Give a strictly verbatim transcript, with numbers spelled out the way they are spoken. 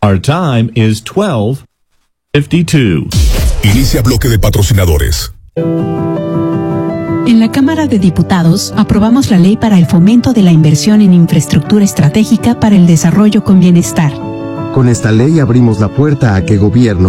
Our time is twelve fifty-two. Inicia bloque de patrocinadores. En la Cámara de Diputados aprobamos la ley para el fomento de la inversión en infraestructura estratégica para el desarrollo con bienestar. Con esta ley abrimos la puerta a que gobierno